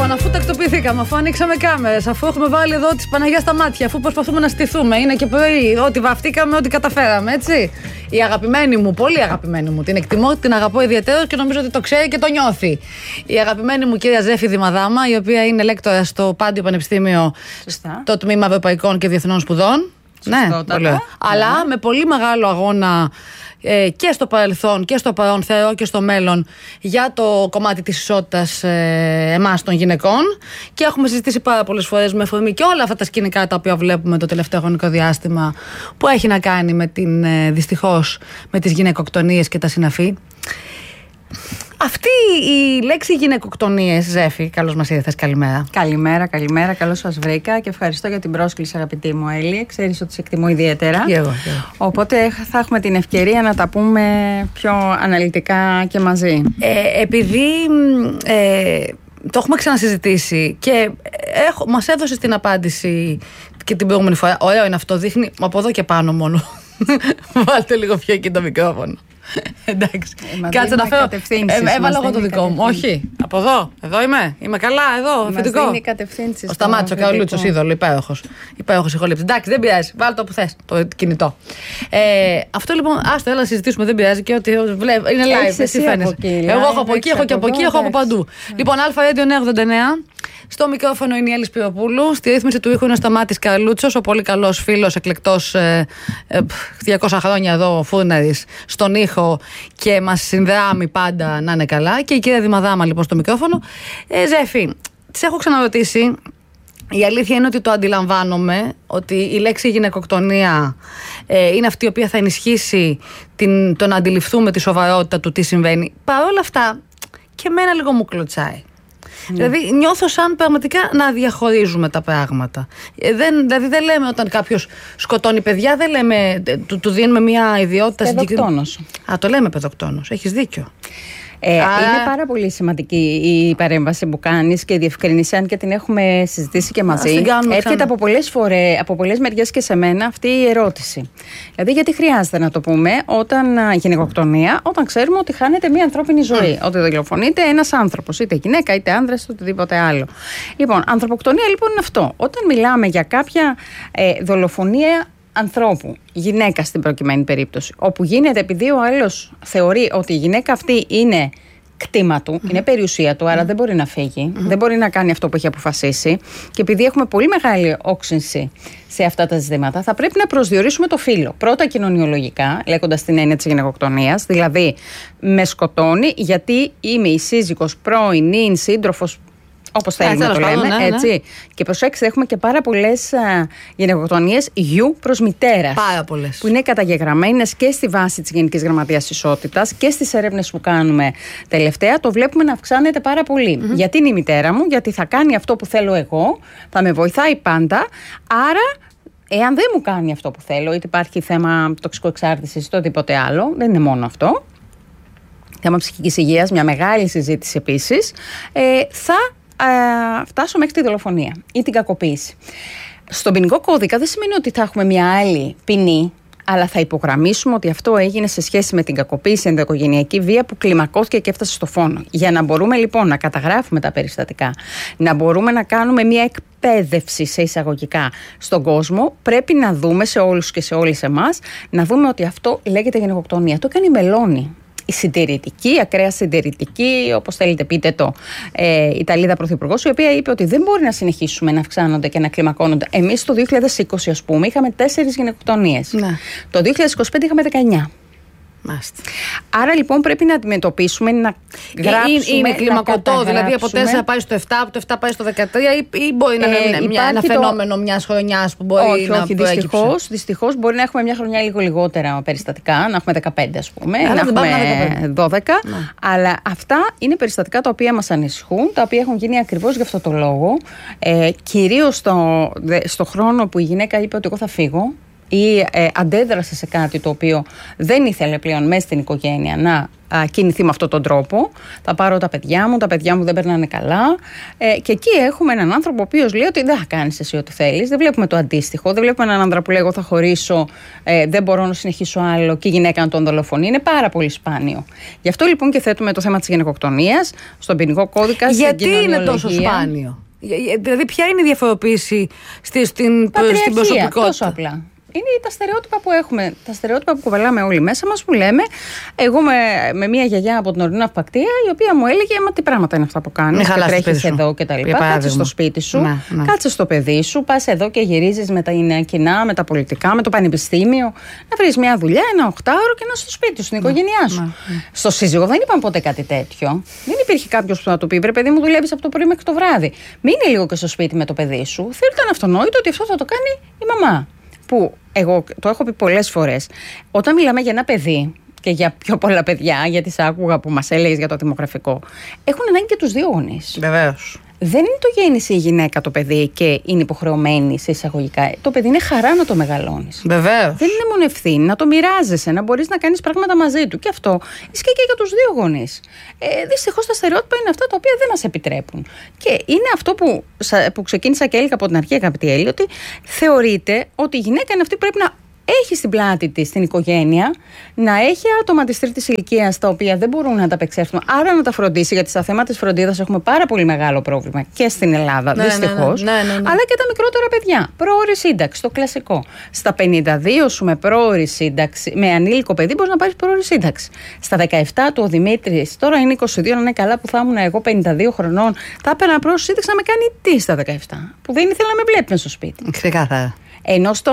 Λοιπόν, αφού τακτοποιηθήκαμε, αφού ανοίξαμε κάμερες, αφού έχουμε βάλει εδώ τη Παναγία στα μάτια, αφού προσπαθούμε να στηθούμε, είναι και πρωί, ότι βαφτήκαμε, ότι καταφέραμε, έτσι. Η αγαπημένη μου, πολύ αγαπημένη μου, την εκτιμώ, την αγαπώ ιδιαίτερα και νομίζω ότι το ξέρει και το νιώθει. Η αγαπημένη μου κυρία Ζέφη Δημαδάμα, η οποία είναι λέκτορα στο Πάντιο Πανεπιστήμιο, στο Τμήμα Ευρωπαϊκών και Διεθνών Σπουδών. Ναι, πολύ. Αλλά με πολύ μεγάλο αγώνα και στο παρελθόν και στο παρόν, θεωρώ, και στο μέλλον για το κομμάτι της ισότητας εμάς των γυναικών, και έχουμε συζητήσει πάρα πολλές φορές με αφορμή και όλα αυτά τα σκηνικά τα οποία βλέπουμε το τελευταίο χρονικό διάστημα που έχει να κάνει με δυστυχώς με τις γυναικοκτονίες και τα συναφή. Αυτή η λέξη γυναικοκτονίες, Ζέφη, καλώς μας ήρθες, καλημέρα. Καλημέρα, καλώς σας βρήκα και ευχαριστώ για την πρόσκληση, αγαπητή μου Έλλη. Ξέρεις ότι σε εκτιμώ ιδιαίτερα. Και εγώ. Οπότε θα έχουμε την ευκαιρία να τα πούμε πιο αναλυτικά και μαζί. Επειδή το έχουμε ξανασυζητήσει και μας έδωσες την απάντηση και την προηγούμενη φορά. Ωραίο είναι αυτό, δείχνει από εδώ και πάνω μόνο. Βάλτε λίγο πιο εκεί το μικρόφωνο. Εντάξει. Κάτσε να φέρω. Έβαλα εγώ το δικό μου. Όχι. Από εδώ. Εδώ είμαι. Είμαι καλά. Εδώ. Αφεντικό. Είναι κατευθύνσεις. Ο Σταμάτης, ο Καρολούτσος, είδωλο. Υπέροχος. Υπέροχος ηχολήπτης. Εντάξει, δεν πειράζει. Βάλτε το που θες. Το κινητό. Αυτό λοιπόν. Άστο, έλα να συζητήσουμε. Δεν πειράζει και ότι βλέπει. Είναι live. Εσύ φαίνεσαι. Εγώ έχω από εκεί, έχω και από εκεί, έχω από παντού. Λοιπόν, Αλφα Radio 989. Στο μικρόφωνο είναι η Έλλη Σπυροπούλου. Στη ρύθμιση του ήχου είναι ο Σταμάτης Καρολούτσος, ο πολύ καλός φίλος, εκλεκτός 200 χρόνια εδώ, φούρναρης στον ήχο και μας συνδράμει πάντα να είναι καλά. Και η κυρία Δημαδάμα λοιπόν στο μικρόφωνο. Ζέφη, τις έχω ξαναρωτήσει. Η αλήθεια είναι ότι το αντιλαμβάνομαι, ότι η λέξη γυναικοκτονία είναι αυτή η οποία θα ενισχύσει το να αντιληφθούμε τη σοβαρότητα του τι συμβαίνει. Παρ' όλα αυτά, και εμένα λίγο μου κλωτσάει. Δηλαδή νιώθω σαν πραγματικά να διαχωρίζουμε τα πράγματα. Δηλαδή δεν λέμε όταν κάποιος σκοτώνει παιδιά, δεν λέμε, του δίνουμε μια ιδιότητα συγκεκριμένη. Το λέμε παιδοκτόνος, έχεις δίκιο. Είναι πάρα πολύ σημαντική η παρέμβαση που κάνεις και η διευκρίνηση, αν και την έχουμε συζητήσει και μαζί. Έρχεται από πολλές μεριές και σε μένα αυτή η ερώτηση. Δηλαδή, γιατί χρειάζεται να το πούμε όταν γυναικοκτονία, όταν ξέρουμε ότι χάνεται μια ανθρώπινη ζωή, ότι δολοφονείται ένας άνθρωπος, είτε γυναίκα είτε άνδρας είτε οτιδήποτε άλλο. Λοιπόν, ανθρωποκτονία λοιπόν είναι αυτό. Όταν μιλάμε για κάποια δολοφονία ανθρώπου, γυναίκα στην προκειμένη περίπτωση, όπου γίνεται επειδή ο άλλος θεωρεί ότι η γυναίκα αυτή είναι κτήμα του, είναι περιουσία του, άρα δεν μπορεί να φύγει, δεν μπορεί να κάνει αυτό που έχει αποφασίσει, και επειδή έχουμε πολύ μεγάλη όξυνση σε αυτά τα ζητήματα, θα πρέπει να προσδιορίσουμε το φύλο. Πρώτα κοινωνιολογικά, λέγοντας την έννοια της γυναικοκτονίας, δηλαδή με σκοτώνει γιατί είμαι η σύζυγος, πρώην, νυν, σύντροφος, όπως θέλουμε να το λέμε, έτσι. Ναι. Και προσέξτε, έχουμε και πάρα πολλές γυναικοκτονίες γιου προς μητέρας. Πάρα πολλές. Που είναι καταγεγραμμένες και στη βάση της Γενικής Γραμματείας Ισότητας και στις έρευνες που κάνουμε τελευταία. Το βλέπουμε να αυξάνεται πάρα πολύ. Γιατί είναι η μητέρα μου, γιατί θα κάνει αυτό που θέλω εγώ, θα με βοηθάει πάντα. Άρα, εάν δεν μου κάνει αυτό που θέλω, είτε υπάρχει θέμα τοξικοεξάρτησης ή οτιδήποτε άλλο, δεν είναι μόνο αυτό. Θέμα ψυχικής υγείας, μια μεγάλη συζήτηση επίσης, θα φτάσω μέχρι τη δολοφονία ή την κακοποίηση. Στον ποινικό κώδικα δεν σημαίνει ότι θα έχουμε μια άλλη ποινή, αλλά θα υπογραμμίσουμε ότι αυτό έγινε σε σχέση με την κακοποίηση, ενδοοικογενειακή βία που κλιμακώθηκε και έφτασε στο φόνο. Για να μπορούμε λοιπόν να καταγράφουμε τα περιστατικά, να μπορούμε να κάνουμε μια εκπαίδευση σε εισαγωγικά στον κόσμο, πρέπει να δούμε σε όλους και σε όλες εμάς, να δούμε ότι αυτό λέγεται γυναικοκτονία. Το κάνει η Μελώνη. Η συντηρητική, ακραία συντηρητική, όπως θέλετε πείτε το, Ιταλίδα πρωθυπουργός, η οποία είπε ότι δεν μπορεί να συνεχίσουμε να αυξάνονται και να κλιμακώνονται. Εμείς το 2020, ας πούμε, είχαμε 4 γυναικοκτονίες. Ναι. Το 2025 είχαμε 19. Μάλιστα. Άρα λοιπόν πρέπει να αντιμετωπίσουμε, να γράψουμε. Είναι κλιμακωτό, δηλαδή από 4 πάει στο 7, από το 7 πάει στο 13, ή μπορεί να είναι ένα φαινόμενο μιας χρονιάς που μπορεί να προέκυψε? Δυστυχώς μπορεί να έχουμε μια χρονιά λίγο λιγότερα περιστατικά, να έχουμε 15 ας πούμε, να έχουμε 12. Αλλά αυτά είναι περιστατικά τα οποία μας ανησυχούν, τα οποία έχουν γίνει ακριβώς γι' αυτό το λόγο. Κυρίως στο χρόνο που η γυναίκα είπε ότι εγώ θα φύγω, ή αντέδρασε σε κάτι το οποίο δεν ήθελε πλέον μέσα στην οικογένεια να κινηθεί με αυτόν τον τρόπο. Θα πάρω τα παιδιά μου δεν περνάνε καλά. Και εκεί έχουμε έναν άνθρωπο ο οποίος λέει ότι δεν θα κάνεις εσύ ό,τι θέλεις. Δεν βλέπουμε το αντίστοιχο. Δεν βλέπουμε έναν άντρα που λέει: εγώ θα χωρίσω, δεν μπορώ να συνεχίσω άλλο, και η γυναίκα να τον δολοφονεί. Είναι πάρα πολύ σπάνιο. Γι' αυτό λοιπόν και θέτουμε το θέμα της γυναικοκτονίας στον ποινικό κώδικα. Γιατί είναι τόσο σπάνιο? Δηλαδή, ποια είναι η διαφοροποίηση στην προσωπικότητα? Τόσο απλά. Είναι τα στερεότυπα που έχουμε, τα στερεότυπα που κουβαλάμε όλοι μέσα μας, που λέμε. Εγώ με μια γιαγιά από την ορεινή Ναυπακτία, η οποία μου έλεγε: μα τι πράγματα είναι αυτά που κάνεις, και τρέχεις εδώ και τα λοιπά. Κάτσε στο σπίτι σου, κάτσε στο παιδί σου, πας εδώ και γυρίζεις με τα κοινά, με τα πολιτικά, με το πανεπιστήμιο, να βρεις μια δουλειά, ένα 8ωρο και να είσαι στο σπίτι σου, στην οικογένειά σου. Στο σύζυγο δεν είπαν ποτέ κάτι τέτοιο. Δεν υπήρχε κάποιος που να του πει: βρε παιδί μου, δουλεύεις από το πρωί μέχρι το βράδυ. Μείνε λίγο και στο σπίτι με το παιδί σου. Θεωρείται αυτονόητο ότι αυτό θα το κάνει η μαμά. Που εγώ το έχω πει πολλές φορές, όταν μιλάμε για ένα παιδί και για πιο πολλά παιδιά, γιατί σ' άκουγα που μας έλεγες για το δημογραφικό, έχουν ανάγκη και τους δύο γονείς. Βεβαίως. Δεν είναι το γέννησε η γυναίκα το παιδί και είναι υποχρεωμένη σε εισαγωγικά. Το παιδί είναι χαρά να το μεγαλώνεις. Βεβαίως. Δεν είναι μόνο ευθύνη, να το μοιράζεσαι, να μπορείς να κάνεις πράγματα μαζί του. Και αυτό ισχύει και για τους δύο γονείς. Δυστυχώς τα στερεότυπα είναι αυτά τα οποία δεν μας επιτρέπουν. Και είναι αυτό που ξεκίνησα και έλεγα από την αρχή, αγαπητή Έλλη, ότι θεωρείται ότι η γυναίκα είναι αυτή που πρέπει να έχει στην πλάτη της την οικογένεια, να έχει άτομα της τρίτης ηλικίας τα οποία δεν μπορούν να ανταπεξέλθουν, άρα να τα φροντίσει, γιατί στα θέματα της φροντίδας έχουμε πάρα πολύ μεγάλο πρόβλημα και στην Ελλάδα, δυστυχώς, αλλά και τα μικρότερα παιδιά. Πρόωρη σύνταξη, το κλασικό. Στα 52 σου με πρόωρη σύνταξη, με ανήλικο παιδί, μπορείς να πάρεις πρόωρη σύνταξη. Στα 17 του ο Δημήτρης, τώρα είναι 22, να είναι καλά που θα ήμουν εγώ 52 χρονών, θα έπαιρνα πρόωρη σύνταξη να με κάνει τι στα 17, που δεν ήθελα να με βλέπει στο σπίτι. Ξεκάθαρα. Ενώ στο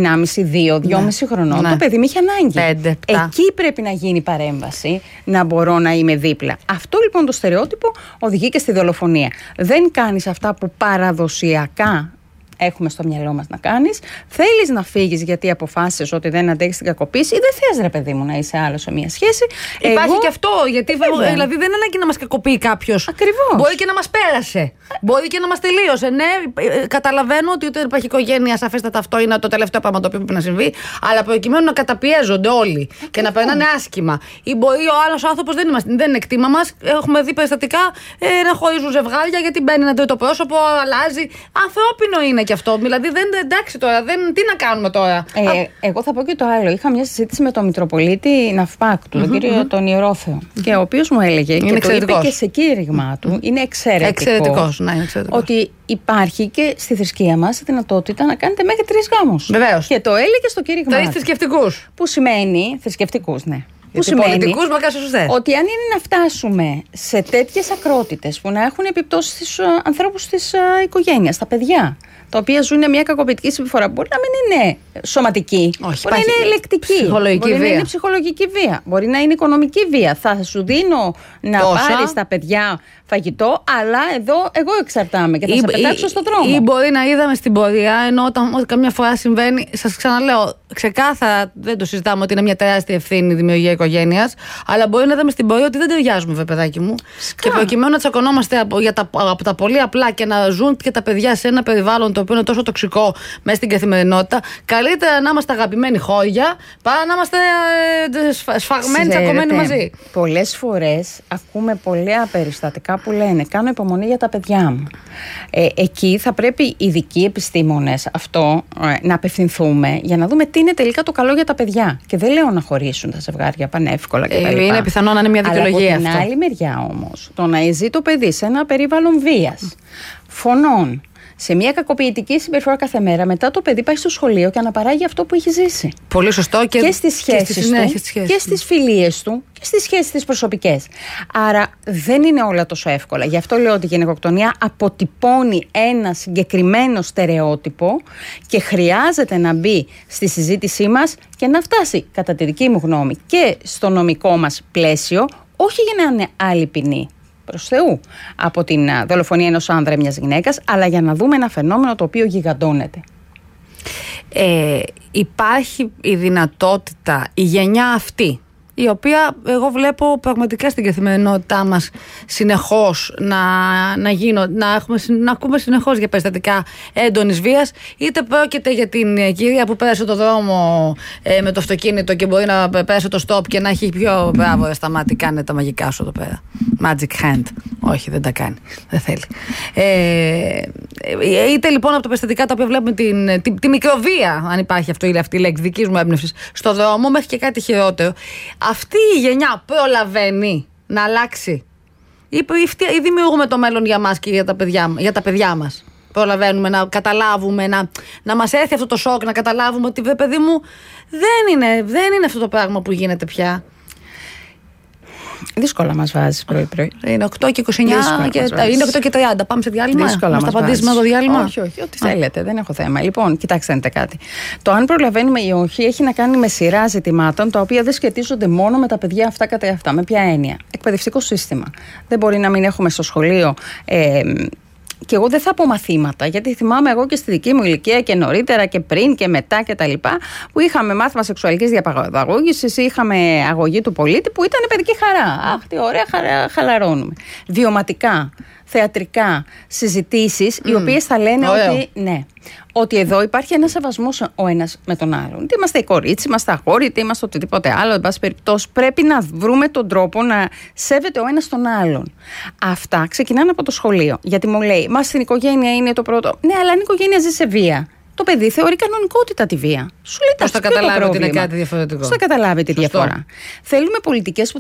1,5-2,5 χρονών το παιδί μου είχε ανάγκη. 5-7. Εκεί πρέπει να γίνει παρέμβαση, να μπορώ να είμαι δίπλα. Αυτό λοιπόν το στερεότυπο οδηγεί και στη δολοφονία. Δεν κάνεις αυτά που παραδοσιακά έχουμε στο μυαλό μας να κάνεις. Θέλεις να φύγεις γιατί αποφάσισες ότι δεν αντέχεις την κακοποίηση, ή δεν θες, ρε παιδί μου, να είσαι άλλο σε μια σχέση. Υπάρχει και αυτό. Γιατί δηλαδή δεν είναι ανάγκη να μας κακοποιεί κάποιος. Ακριβώς. Μπορεί και να μας πέρασε. Μπορεί και να μας τελείωσε. Ναι, καταλαβαίνω ότι όταν υπάρχει οικογένεια, σαφέστατα αυτό είναι το τελευταίο πράγμα το οποίο πρέπει να συμβεί. Αλλά προκειμένου να καταπιέζονται όλοι και να περνάνε άσχημα. Ή μπορεί ο άλλος άνθρωπος δεν είναι εκτίμα μας. Έχουμε δει περιστατικά να χωρίζουν ζευγάρια γιατί μπαίνει ένα τρίτο πρόσωπο, αλλάζει. Ανθρώπινο είναι και αυτό. Δηλαδή δεν εντάξει τώρα, τι να κάνουμε τώρα. Εγώ θα πω και το άλλο. Είχα μια συζήτηση με τον Μητροπολίτη Ναυπάκτου, τον κύριο τον Ιερόθεο, και ο οποίος μου έλεγε, και το είπε και σε κήρυγμα του, είναι εξαιρετικός, ότι υπάρχει και στη θρησκεία μας η δυνατότητα να κάνετε μέχρι 3 γάμους. Βεβαίως. Και το έλεγε στο κήρυγμα. 3 θρησκευτικούς. Που σημαίνει, θρησκευτικούς, ναι. Που σημαίνει ότι αν είναι να φτάσουμε σε τέτοιες ακρότητες που να έχουν επιπτώσεις στους ανθρώπους της οικογένειας, στα παιδιά, τα οποία ζουν μια κακοποιητική συμπεριφορά, μπορεί να μην είναι σωματική, μπορεί να είναι λεκτική, μπορεί να είναι ψυχολογική βία, μπορεί να είναι οικονομική βία. Θα σου δίνω να πάρεις τα παιδιά φαγητό, αλλά εδώ εγώ εξαρτάμαι και θα σε πετάξω στον δρόμο. Ή μπορεί να είδαμε στην πορεία, ενώ όταν καμιά φορά συμβαίνει, σας ξαναλέω, ξεκάθαρα δεν το συζητάμε ότι είναι μια τεράστια ευθύνη η δημιουργία οικογένειας, αλλά μπορεί να είδαμε στην πορεία ότι δεν ταιριάζουμε, βέβαια, παιδάκι μου. Και προκειμένου να τσακωνόμαστε από τα πολύ απλά και να ζουν και τα παιδιά σε ένα περιβάλλον το οποίο είναι τόσο τοξικό μέσα στην καθημερινότητα, καλύτερα να είμαστε αγαπημένοι χώρια παρά να είμαστε σφαγμένοι, τσακωμένοι μαζί. Πολλές φορές ακούμε πολλά περιστατικά που λένε: κάνω υπομονή για τα παιδιά μου. Εκεί θα πρέπει οι ειδικοί επιστήμονες να απευθυνθούμε για να δούμε τι είναι τελικά το καλό για τα παιδιά. Και δεν λέω να χωρίσουν τα ζευγάρια πανεύκολα κτλ. Είναι πιθανό να είναι μια δικαιολογία αυτό. Από την άλλη μεριά όμως, το να ζει το παιδί σε ένα περιβάλλον βίας, φωνών, σε μια κακοποιητική συμπεριφορά κάθε μέρα, μετά το παιδί πάει στο σχολείο και αναπαράγει αυτό που έχει ζήσει. Πολύ σωστό. Και στις σχέσεις του, και στις φιλίες του, και στις σχέσεις τις προσωπικές. Άρα δεν είναι όλα τόσο εύκολα. Γι' αυτό λέω ότι η γυναικοκτονία αποτυπώνει ένα συγκεκριμένο στερεότυπο και χρειάζεται να μπει στη συζήτησή μας και να φτάσει, κατά τη δική μου γνώμη, και στο νομικό μας πλαίσιο, όχι για να είναι άλλη ποινή προς Θεού από την δολοφονία ενός άνδρα ή μιας γυναίκας, αλλά για να δούμε ένα φαινόμενο το οποίο γιγαντώνεται. Υπάρχει η δυνατότητα η γενιά αυτή, η οποία εγώ βλέπω πραγματικά στην καθημερινότητά μας συνεχώς να ακούμε συνεχώς για περιστατικά έντονης βίας, είτε πρόκειται για την κυρία που πέρασε το δρόμο με το αυτοκίνητο και μπορεί να πέρασε το stop και να έχει πιο μπράβο, σταμάτη, κάνε τα μαγικά σου εδώ πέρα. Magic hand. Όχι, δεν τα κάνει. Δεν θέλει. Είτε λοιπόν από τα περιστατικά τα οποία βλέπουμε τη μικροβία, αν υπάρχει αυτή η λέξη δικής μου έμπνευσης, στο δρόμο, μέχρι και κάτι χειρότερο. Αυτή η γενιά προλαβαίνει να αλλάξει, ή δημιουργούμε το μέλλον για μας και για τα παιδιά μας? Προλαβαίνουμε να καταλάβουμε, να μας έρθει αυτό το σοκ, να καταλάβουμε ότι παιδί μου δεν είναι αυτό το πράγμα που γίνεται πια? Δύσκολα μας βάζεις πρωί-πρωί. Είναι 8 και 29 είναι 8 και 30. Πάμε σε διάλειμμα. Δύσκολα μας τα απαντήσουμε το διάλειμμα. Όχι, ό,τι θέλετε, δεν έχω θέμα. Λοιπόν, κοιτάξτε να δείτε κάτι. Το αν προλαβαίνουμε ή όχι έχει να κάνει με σειρά ζητημάτων τα οποία δεν σχετίζονται μόνο με τα παιδιά αυτά κατά αυτά. Με ποια έννοια? Εκπαιδευτικό σύστημα. Δεν μπορεί να μην έχουμε στο σχολείο. Και εγώ δεν θα πω μαθήματα, γιατί θυμάμαι εγώ και στη δική μου ηλικία και νωρίτερα και πριν και μετά και τα λοιπά, που είχαμε μάθημα σεξουαλικής διαπαιδαγώγησης, είχαμε αγωγή του πολίτη που ήταν παιδική χαρά. Αχ, τι ωραία, χαλαρώνουμε. Βιωματικά, θεατρικά συζητήσεις, οι οποίες θα λένε ότι ναι, ότι εδώ υπάρχει ένας σεβασμός ο ένας με τον άλλον. Είτε είμαστε κορίτσι, είμαστε αγόρι, είτε είμαστε οτιδήποτε άλλο, εν πάση περιπτώσει, πρέπει να βρούμε τον τρόπο να σέβεται ο ένας τον άλλον. Αυτά ξεκινάνε από το σχολείο. Γιατί μου λέει, μα στην οικογένεια είναι το πρώτο. Ναι, αλλά αν η οικογένεια ζει σε βία, το παιδί θεωρεί κανονικότητα τη βία. Σου λέει, πώς θα καταλάβει ότι είναι κάτι διαφορετικό? Πώς θα καταλάβει τη διαφορά? Θέλουμε πολιτικές που